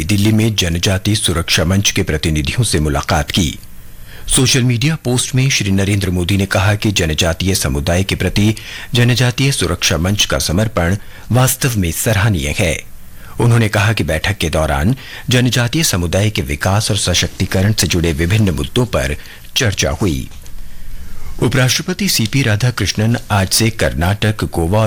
दिल्ली में जनजातीय सुरक्षा मंच के प्रतिनिधियों से मुलाकात की। सोशल मीडिया पोस्ट में श्री नरेंद्र मोदी ने कहा कि जनजातीय समुदाय के प्रति जनजातीय सुरक्षा मंच का समर्पण वास्तव में सराहनीय है। उन्होंने कहा कि बैठक के दौरान जनजातीय समुदाय के विकास और सशक्तिकरण से जुड़े विभिन्न मुद्दों पर चर्चा हुई। उपराष्ट्रपति सीपी राधाकृष्णन आज से कर्नाटक, गोवा